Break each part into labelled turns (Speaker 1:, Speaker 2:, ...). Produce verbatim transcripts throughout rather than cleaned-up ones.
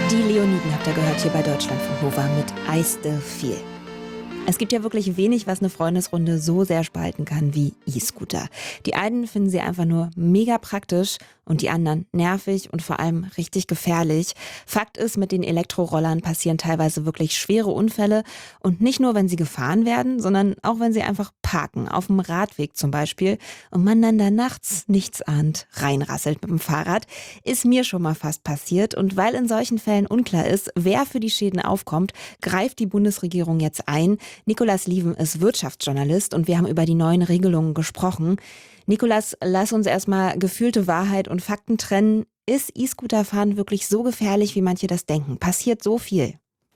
Speaker 1: Die Leoniden habt ihr gehört hier bei Deutschlandfunk Nova mit Eiste viel. Es gibt ja wirklich wenig, was eine Freundesrunde so sehr spalten kann wie E-Scooter. Die einen finden sie einfach nur mega praktisch und die anderen nervig und vor allem richtig gefährlich. Fakt ist, mit den Elektrorollern passieren teilweise wirklich schwere Unfälle und nicht nur, wenn sie gefahren werden, sondern auch, wenn sie einfach parken, auf dem Radweg zum Beispiel, und man dann da nachts nichts ahnt, reinrasselt mit dem Fahrrad. Ist mir schon mal fast passiert, und weil in solchen Fällen unklar ist, wer für die Schäden aufkommt, greift die Bundesregierung jetzt ein. Nikolas Lieven ist Wirtschaftsjournalist und wir haben über die neuen Regelungen gesprochen. Nikolas, lass uns erstmal gefühlte Wahrheit und Fakten trennen. Ist E-Scooter-Fahren wirklich so gefährlich, wie manche das denken? Passiert so viel?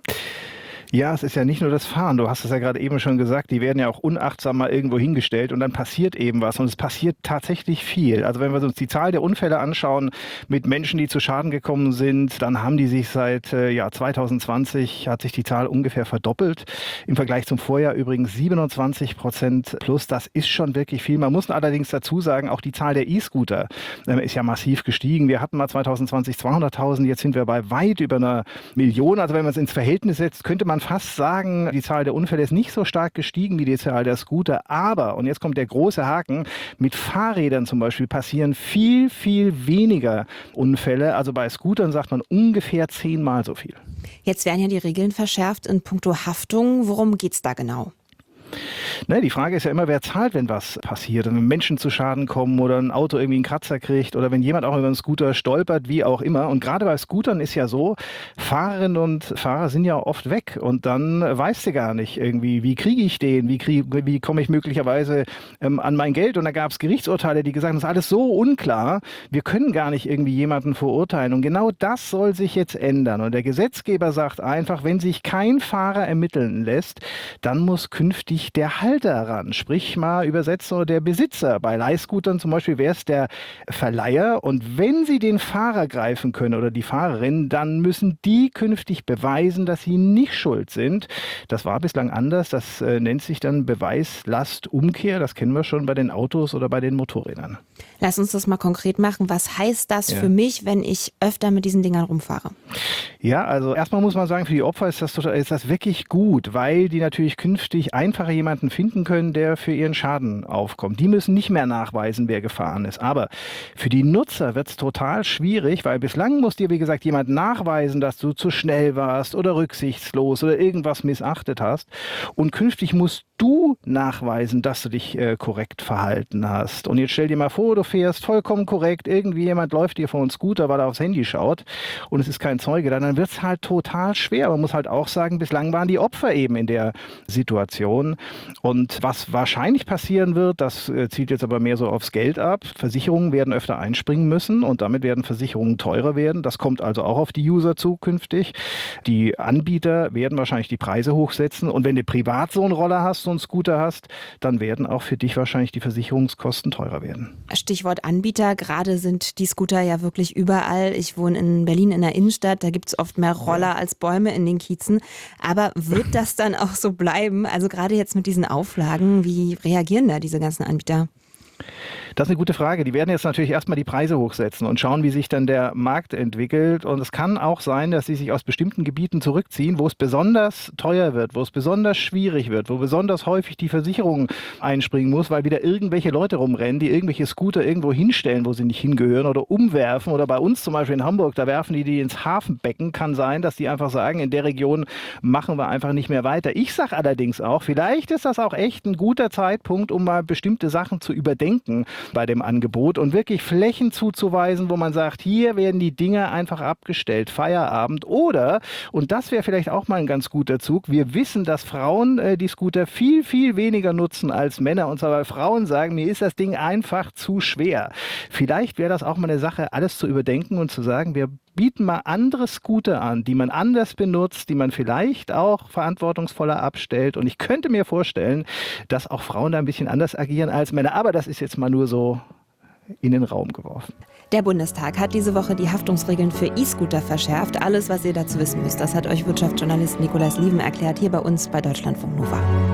Speaker 2: Ja, es ist ja nicht nur das Fahren. Du hast es ja gerade eben schon gesagt, die werden ja auch unachtsam mal irgendwo hingestellt und dann passiert eben was. Und es passiert tatsächlich viel. Also wenn wir uns die Zahl der Unfälle anschauen mit Menschen, die zu Schaden gekommen sind, dann haben die sich seit äh, ja, zwanzig zwanzig hat sich die Zahl ungefähr verdoppelt. Im Vergleich zum Vorjahr übrigens siebenundzwanzig Prozent plus. Das ist schon wirklich viel. Man muss allerdings dazu sagen, auch die Zahl der E-Scooter äh, ist ja massiv gestiegen. Wir hatten mal zwanzig zwanzig zweihunderttausend, jetzt sind wir bei weit über einer Million. Also wenn man es ins Verhältnis setzt, könnte man fast sagen, die Zahl der Unfälle ist nicht so stark gestiegen wie die Zahl der Scooter. Aber, und jetzt kommt der große Haken, mit Fahrrädern zum Beispiel passieren viel, viel weniger Unfälle. Also bei Scootern sagt man ungefähr zehnmal so viel.
Speaker 1: Jetzt werden ja die Regeln verschärft in puncto Haftung. Worum geht's da genau?
Speaker 2: Ne, die Frage ist ja immer, wer zahlt, wenn was passiert. Wenn Menschen zu Schaden kommen oder ein Auto irgendwie einen Kratzer kriegt oder wenn jemand auch über einen Scooter stolpert, wie auch immer. Und gerade bei Scootern ist ja so, Fahrerinnen und Fahrer sind ja oft weg und dann weißt du gar nicht irgendwie, wie kriege ich den, wie, krieg, wie komme ich möglicherweise ähm, an mein Geld. Und da gab es Gerichtsurteile, die gesagt haben, das ist alles so unklar, wir können gar nicht irgendwie jemanden verurteilen. Und genau das soll sich jetzt ändern. Und der Gesetzgeber sagt einfach, wenn sich kein Fahrer ermitteln lässt, dann muss künftig der Halter ran, sprich mal übersetzt oder der Besitzer. Bei Leihscootern zum Beispiel wäre es der Verleiher, und wenn sie den Fahrer greifen können oder die Fahrerin, dann müssen die künftig beweisen, dass sie nicht schuld sind. Das war bislang anders, das äh, nennt sich dann Beweislastumkehr, das kennen wir schon bei den Autos oder bei den Motorrädern.
Speaker 1: Lass uns das mal konkret machen. Was heißt das ja. für mich, wenn ich öfter mit diesen Dingern rumfahre?
Speaker 2: Ja, also erstmal muss man sagen, für die Opfer ist das, total, ist das wirklich gut, weil die natürlich künftig einfacher jemanden finden können, der für ihren Schaden aufkommt. Die müssen nicht mehr nachweisen, wer gefahren ist. Aber für die Nutzer wird es total schwierig, weil bislang muss dir, wie gesagt, jemand nachweisen, dass du zu schnell warst oder rücksichtslos oder irgendwas missachtet hast. Und künftig musst du nachweisen, dass du dich äh, korrekt verhalten hast. Und jetzt stell dir mal vor, du fährst vollkommen korrekt, irgendwie jemand läuft dir vor einen Scooter, weil er aufs Handy schaut und es ist kein Zeuge, dann wird es halt total schwer. Man muss halt auch sagen, bislang waren die Opfer eben in der Situation. Und was wahrscheinlich passieren wird, das äh, zielt jetzt aber mehr so aufs Geld ab. Versicherungen werden öfter einspringen müssen und damit werden Versicherungen teurer werden. Das kommt also auch auf die User zukünftig. Die Anbieter werden wahrscheinlich die Preise hochsetzen, und wenn du privat so einen Roller hast, so einen Scooter hast, dann werden auch für dich wahrscheinlich die Versicherungskosten teurer werden.
Speaker 1: Stichwort Anbieter, gerade sind die Scooter ja wirklich überall. Ich wohne in Berlin in der Innenstadt, da gibt es oft mehr Roller als Bäume in den Kiezen. Aber wird das dann auch so bleiben? Also gerade jetzt mit diesen Auflagen, wie reagieren da diese ganzen Anbieter?
Speaker 2: Das ist eine gute Frage. Die werden jetzt natürlich erstmal die Preise hochsetzen und schauen, wie sich dann der Markt entwickelt. Und es kann auch sein, dass sie sich aus bestimmten Gebieten zurückziehen, wo es besonders teuer wird, wo es besonders schwierig wird, wo besonders häufig die Versicherung einspringen muss, weil wieder irgendwelche Leute rumrennen, die irgendwelche Scooter irgendwo hinstellen, wo sie nicht hingehören, oder umwerfen. Oder bei uns zum Beispiel in Hamburg, da werfen die die ins Hafenbecken. Kann sein, dass die einfach sagen, in der Region machen wir einfach nicht mehr weiter. Ich sage allerdings auch, vielleicht ist das auch echt ein guter Zeitpunkt, um mal bestimmte Sachen zu überdenken bei dem Angebot und wirklich Flächen zuzuweisen, wo man sagt, hier werden die Dinger einfach abgestellt, Feierabend. Oder, und das wäre vielleicht auch mal ein ganz guter Zug, wir wissen, dass Frauen äh, die Scooter viel, viel weniger nutzen als Männer. Und zwar, weil Frauen sagen, mir ist das Ding einfach zu schwer. Vielleicht wäre das auch mal eine Sache, alles zu überdenken und zu sagen, wir bieten mal andere Scooter an, die man anders benutzt, die man vielleicht auch verantwortungsvoller abstellt. Und ich könnte mir vorstellen, dass auch Frauen da ein bisschen anders agieren als Männer. Aber das ist jetzt mal nur so in den Raum geworfen.
Speaker 1: Der Bundestag hat diese Woche die Haftungsregeln für E-Scooter verschärft. Alles, was ihr dazu wissen müsst, das hat euch Wirtschaftsjournalist Nikolas Lieven erklärt, hier bei uns bei Deutschlandfunk Nova.